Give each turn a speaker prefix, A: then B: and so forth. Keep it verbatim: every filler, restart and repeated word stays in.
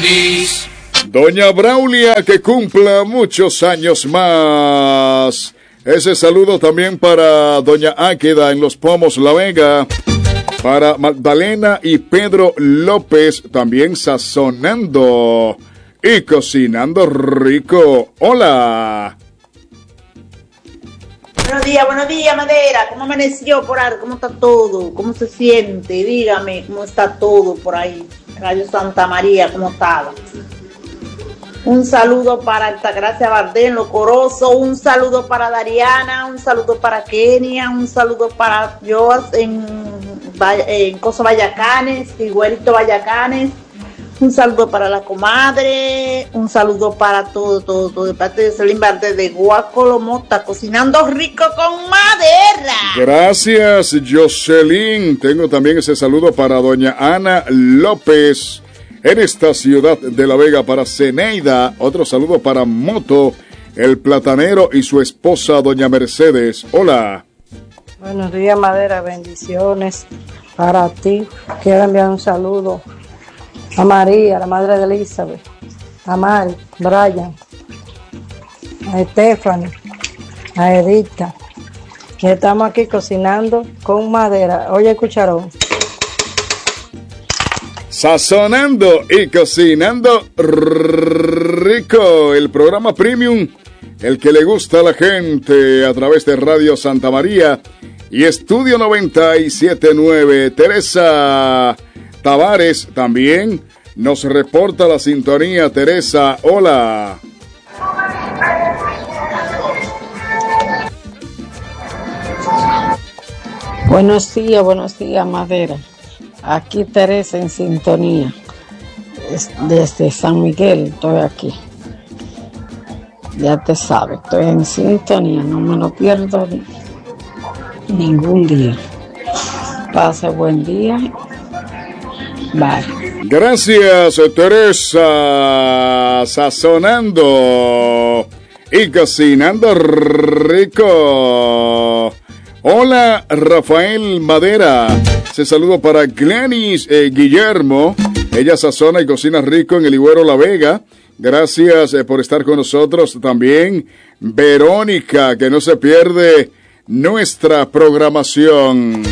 A: feliz.
B: Doña Braulia, que cumpla muchos años más. Ese saludo también para Doña Áqueda en Los Pomos, La Vega. Para Magdalena y Pedro López, también sazonando y cocinando rico. Hola.
C: Buenos días, buenos días, Madera. ¿Cómo amaneció por ahí? ¿Cómo está todo? ¿Cómo se siente? Dígame, ¿cómo está todo por ahí? Radio Santa María, ¿cómo está? Un saludo para Altagracia Bardén, Locoroso, un saludo para Dariana, un saludo para Kenia, un saludo para Joas en, en Coso Vallacanes, Iguelito Vallacanes, un saludo para la comadre, un saludo para todo, todo, todo, de parte de Celine Valdés de Guacolomota, cocinando rico con madera.
B: Gracias, Jocelyn. Tengo también ese saludo para doña Ana López en esta ciudad de La Vega, para Zeneida. Otro saludo para Moto, el platanero, y su esposa, doña Mercedes. Hola.
D: Buenos días, Madera, bendiciones para ti. Quiero enviar un saludo a María, la madre de Elizabeth, a Mari, Brian, a Stephanie, a Edita. Y estamos aquí cocinando con madera. Oye, cucharón.
B: Sazonando y cocinando rico, el programa premium, el que le gusta a la gente, a través de Radio Santa María y Estudio noventa y siete punto nueve. Teresa Tavares también nos reporta la sintonía. Teresa, hola.
E: Buenos días, buenos días, Madera. Aquí Teresa en sintonía. Desde San Miguel estoy aquí. Ya te sabes, estoy en sintonía, no me lo pierdo ningún día. Pase buen día. Bye.
B: Gracias, Teresa. Sazonando y cocinando rico. Hola, Rafael Madera. Se saludo para Glenis eh, Guillermo. Ella sazona y cocina rico en el Higuero La Vega. Gracias eh, por estar con nosotros. También Verónica, que no se pierde nuestra programación.